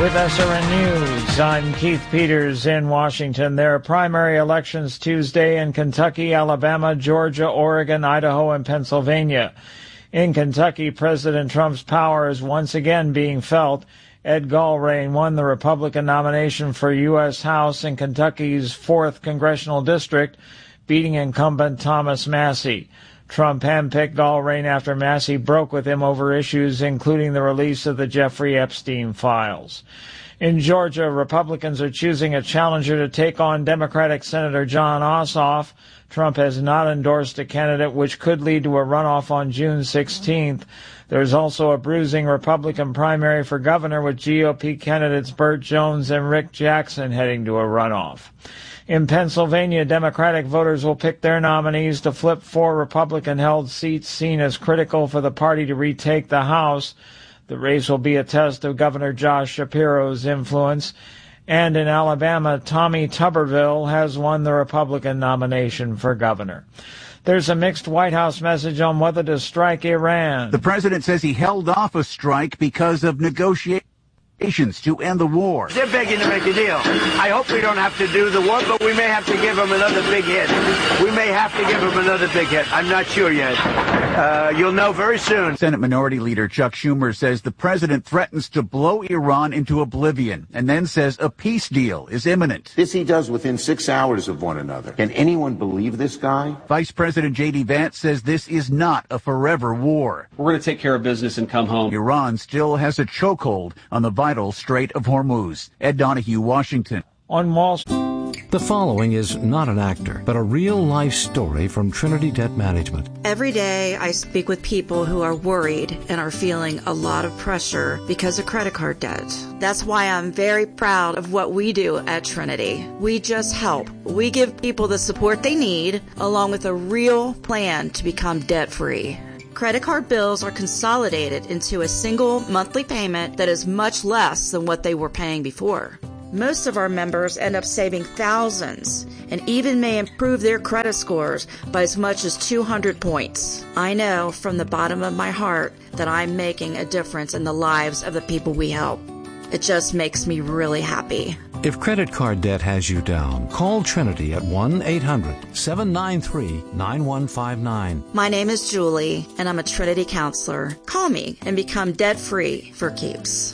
With SRN News, I'm Keith Peters in Washington. There are primary elections Tuesday in Kentucky, Alabama, Georgia, Oregon, Idaho, and Pennsylvania. In Kentucky, President Trump's power is once again being felt. Ed Gallrein won the Republican nomination for U.S. House in Kentucky's 4th Congressional District, beating incumbent Thomas Massie. Trump handpicked Gallrein after Massie broke with him over issues including the release of the Jeffrey Epstein files. In Georgia, Republicans are choosing a challenger to take on Democratic Senator Jon Ossoff. Trump has not endorsed a candidate, which could lead to a runoff on June 16th. There's also a bruising Republican primary for governor, with GOP candidates Burt Jones and Rick Jackson heading to a runoff. In Pennsylvania, Democratic voters will pick their nominees to flip 4 Republican-held seats seen as critical for the party to retake the House. The race will be a test of Governor Josh Shapiro's influence. And in Alabama, Tommy Tuberville has won the Republican nomination for governor. There's a mixed White House message on whether to strike Iran. The president says he held off a strike because of negotiations to end the war. They're begging to make a deal. I hope we don't have to do the war, but we may have to give them another big hit. We may have to give them another big hit. I'm not sure yet. You'll know very soon. Senate Minority Leader Chuck Schumer says the president threatens to blow Iran into oblivion and then says a peace deal is imminent. This he does within 6 hours of one another. Can anyone believe this guy? Vice President J.D. Vance says this is not a forever war. We're going to take care of business and come home. Iran still has a chokehold on the vital Strait of Hormuz. Ed Donahue, Washington. On Wall Street. The following is not an actor, but a real-life story from Trinity Debt Management. Every day I speak with people who are worried and are feeling a lot of pressure because of credit card debt. That's why I'm very proud of what we do at Trinity. We just help. We give people the support they need, along with a real plan to become debt-free. Credit card bills are consolidated into a single monthly payment that is much less than what they were paying before. Most of our members end up saving thousands and even may improve their credit scores by as much as 200 points. I know from the bottom of my heart that I'm making a difference in the lives of the people we help. It just makes me really happy. If credit card debt has you down, call Trinity at 1-800-793-9159. My name is Julie, and I'm a Trinity counselor. Call me and become debt-free for keeps.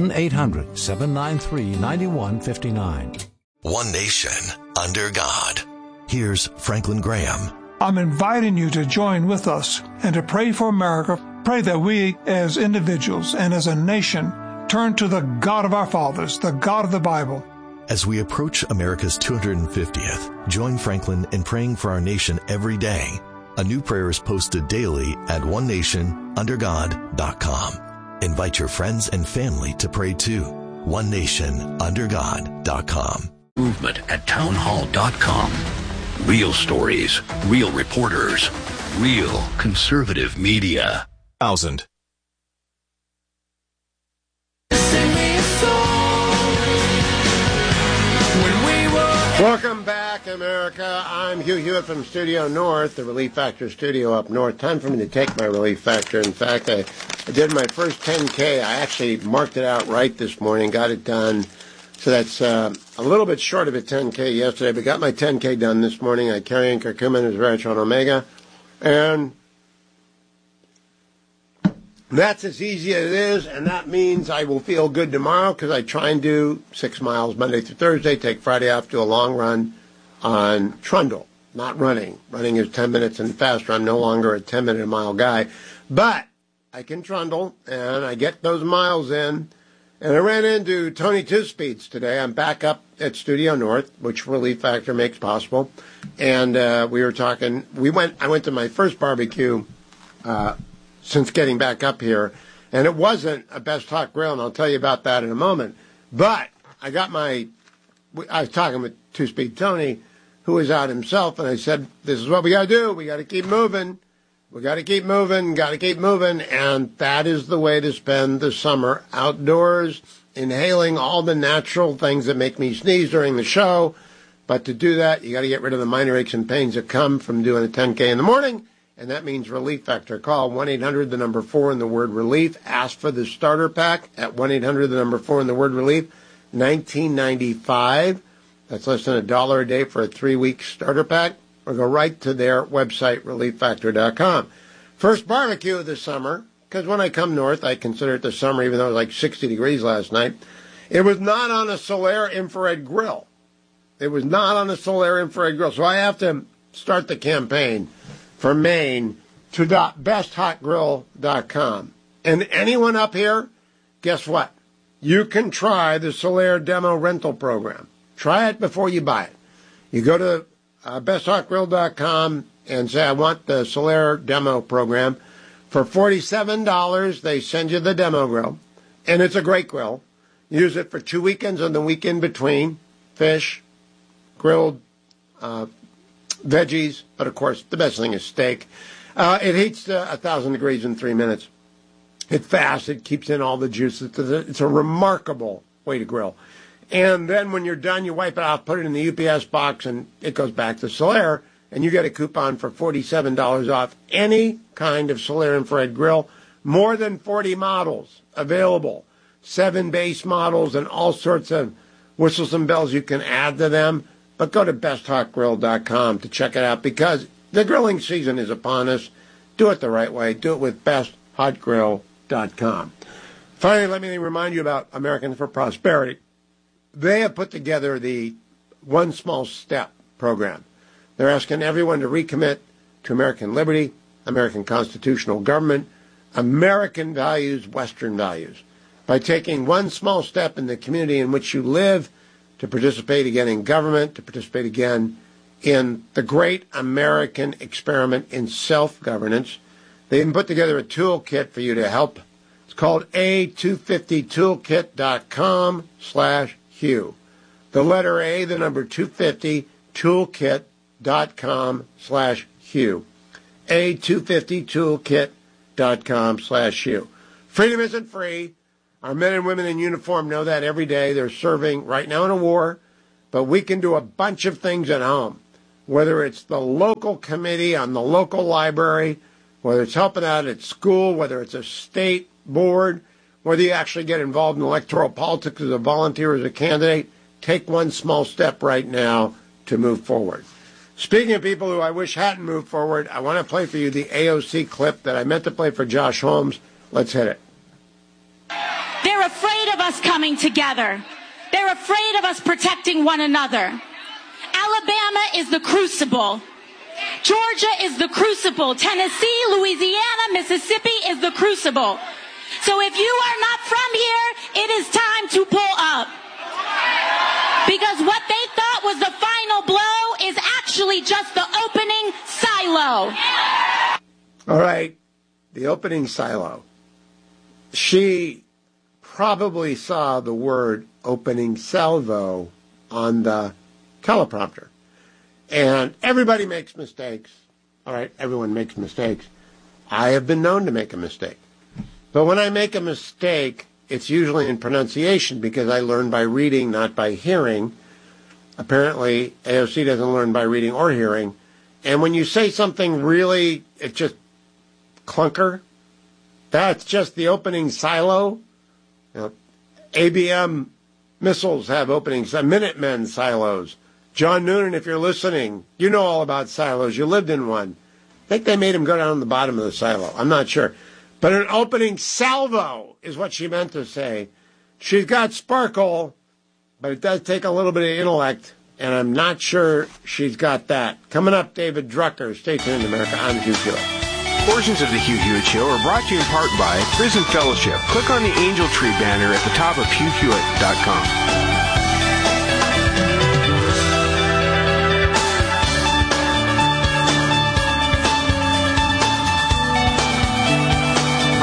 1-800-793-9159. One nation, under God. Here's Franklin Graham. I'm inviting you to join with us and to pray for America. Pray that we, as individuals and as a nation, turn to the God of our fathers, the God of the Bible. As we approach America's 250th, join Franklin in praying for our nation every day. A new prayer is posted daily at onenationundergod.com. Invite your friends and family to pray too. onenationundergod.com. Movement at townhall.com. Real stories, real reporters, real conservative media. 1000. Welcome back, America. I'm Hugh Hewitt from Studio North, the Relief Factor studio up north. Time for me to take my Relief Factor. In fact, I did my first 10K. I actually marked it out right this morning, got it done. So that's a little bit short of a 10K yesterday, but got my 10K done this morning. I carry in curcumin as Veritron Omega. And that's as easy as it is, and that means I will feel good tomorrow because I try and do 6 miles Monday through Thursday, take Friday off, do a long run on Trundle, not running. Running is 10 minutes and faster. I'm no longer a 10-minute-a-mile guy. But I can Trundle, and I get those miles in. And I ran into Tony Two Speeds today. I'm back up at Studio North, which Relief Factor makes possible. And we were talking. I went to my first barbecue since getting back up here, and it wasn't a Best Hot Grill, and I'll tell you about that in a moment. But I was talking with Two-Speed Tony, who was out himself, and I said, this is what we got to do. We got to keep moving. We got to keep moving, and that is the way to spend the summer outdoors, inhaling all the natural things that make me sneeze during the show. But to do that, you got to get rid of the minor aches and pains that come from doing a 10K in the morning and that means Relief Factor. Call 1-800, the number 4 and the word relief. Ask for the starter pack at 1-800, the number 4 and the word relief. $19.95. That's less than $1 a day for a 3-week starter pack. Or go right to their website, relieffactor.com. First barbecue of the summer, because when I come north, I consider it the summer, even though it was like 60 degrees last night. It was not on a Solaire infrared grill. It was not on a Solaire infrared grill. So I have to start the campaign for Maine to besthotgrill.com. And anyone up here, guess what? You can try the Solaire demo rental program. Try it before you buy it. You go to besthotgrill.com and say, I want the Solaire demo program. For $47, they send you the demo grill. And it's a great grill. Use it for 2 weekends and the week in between. Fish, grilled veggies, but of course the best thing is steak. It heats to 1,000 degrees in 3 minutes. It's fast. It keeps in all the juices. It's a remarkable way to grill. And then when you're done, you wipe it off, put it in the UPS box, and it goes back to Solaire, and you get a coupon for $47 off any kind of Solaire infrared grill. More than 40 models available. 7 base models and all sorts of whistles and bells you can add to them. But go to besthotgrill.com to check it out, because the grilling season is upon us. Do it the right way. Do it with besthotgrill.com. Finally, let me remind you about Americans for Prosperity. They have put together the One Small Step program. They're asking everyone to recommit to American liberty, American constitutional government, American values, Western values, by taking one small step in the community in which you live, to participate again in government, to participate again in the great American experiment in self-governance. They even put together a toolkit for you to help. It's called A250toolkit.com/Hugh. The letter A, the number 250, toolkit.com/Hugh. A250toolkit.com/Hugh. Freedom isn't free. Our men and women in uniform know that every day. They're serving right now in a war, but we can do a bunch of things at home, whether it's the local committee on the local library, whether it's helping out at school, whether it's a state board, whether you actually get involved in electoral politics as a volunteer, as a candidate. Take one small step right now to move forward. Speaking of people who I wish hadn't moved forward, I want to play for you the AOC clip that I meant to play for Josh Holmes. Let's hit it. They're afraid of us coming together. They're afraid of us protecting one another. Alabama is the crucible. Georgia is the crucible. Tennessee, Louisiana, Mississippi is the crucible. So if you are not from here, it is time to pull up. Because what they thought was the final blow is actually just the opening silo. All right, the opening silo. She probably saw the word opening salvo on the teleprompter. And everybody makes mistakes. All right, everyone makes mistakes. I have been known to make a mistake. But when I make a mistake, it's usually in pronunciation, because I learn by reading, not by hearing. Apparently, AOC doesn't learn by reading or hearing. And when you say something really, it's just clunker, that's just the opening silo. You know, ABM missiles have openings, Minutemen silos. John Noonan, if you're listening, you know all about silos. You lived in one. I think they made him go down the bottom of the silo. I'm not sure. But an opening salvo is what she meant to say. She's got sparkle, but it does take a little bit of intellect, and I'm not sure she's got that. Coming up, David Drucker. Stay tuned, America. I'm Hugh Hewitt. Portions of the Hugh Hewitt Show are brought to you in part by Prison Fellowship. Click on the Angel Tree banner at the top of HughHewitt.com.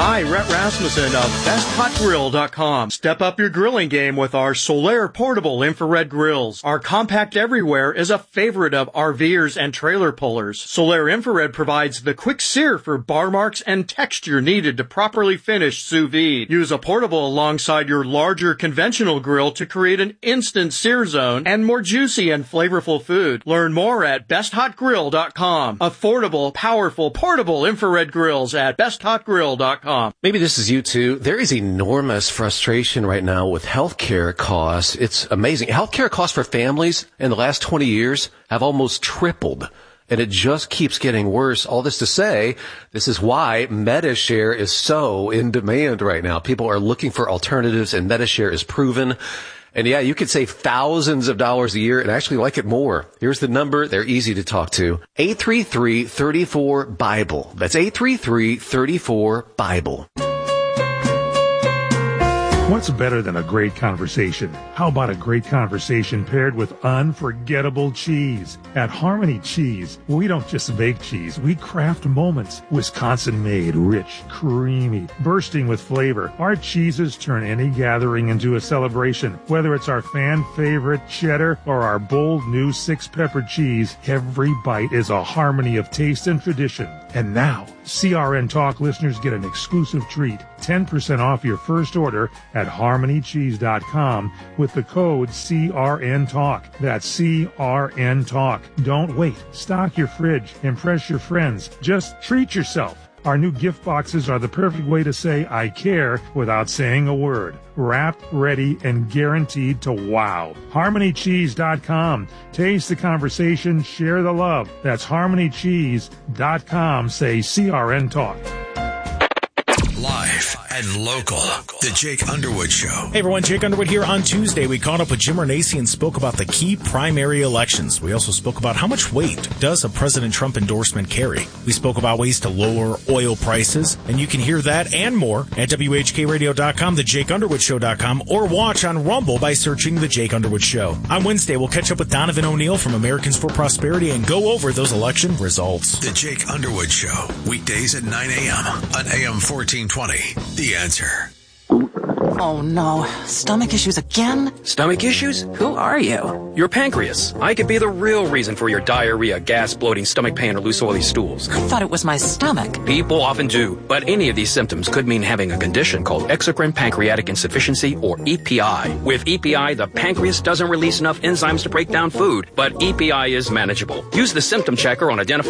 Hi, Rhett Rasmussen of BestHotGrill.com. Step up your grilling game with our Solaire portable infrared grills. Our compact everywhere is a favorite of RVers and trailer pullers. Solaire infrared provides the quick sear for bar marks and texture needed to properly finish sous vide. Use a portable alongside your larger conventional grill to create an instant sear zone and more juicy and flavorful food. Learn more at BestHotGrill.com. Affordable, powerful, portable infrared grills at BestHotGrill.com. Maybe this is you too. There is enormous frustration right now with healthcare costs. It's amazing. Healthcare costs for families in the last 20 years have almost tripled. And it just keeps getting worse. All this to say, this is why MediShare is so in demand right now. People are looking for alternatives, and MediShare is proven. And yeah, you could save thousands of dollars a year and actually like it more. Here's the number. They're easy to talk to. 833-34-BIBLE. That's 833-34-BIBLE. What's better than a great conversation? How about a great conversation paired with unforgettable cheese? At Harmony Cheese, we don't just bake cheese, we craft moments. Wisconsin-made, rich, creamy, bursting with flavor. Our cheeses turn any gathering into a celebration. Whether it's our fan-favorite cheddar or our bold new 6-pepper cheese, every bite is a harmony of taste and tradition. And now, CRN Talk listeners get an exclusive treat. 10% off your first order at HarmonyCheese.com with the code CRNTalk. That's CRN Talk. Don't wait. Stock your fridge. Impress your friends. Just treat yourself. Our new gift boxes are the perfect way to say I care without saying a word. Wrapped, ready, and guaranteed to wow. HarmonyCheese.com. Taste the conversation, share the love. That's HarmonyCheese.com. Say CRN Talk. Live and local. The Jake Underwood Show. Hey everyone, Jake Underwood here. On Tuesday, we caught up with Jim Renacci and spoke about the key primary elections. We also spoke about how much weight does a President Trump endorsement carry. We spoke about ways to lower oil prices, and you can hear that and more at WHKRadio.com, thejakeunderwoodshow.com, or watch on Rumble by searching The Jake Underwood Show. On Wednesday, we'll catch up with Donovan O'Neill from Americans for Prosperity and go over those election results. The Jake Underwood Show, weekdays at 9 a.m. on AM 1420. The Answer. Oh no, stomach issues again? Stomach issues? Who are you? Your pancreas. I could be the real reason for your diarrhea, gas, bloating, stomach pain, or loose oily stools. I thought it was my stomach. People often do, but any of these symptoms could mean having a condition called exocrine pancreatic insufficiency, or EPI. With EPI, the pancreas doesn't release enough enzymes to break down food, but EPI is manageable. Use the symptom checker on identifying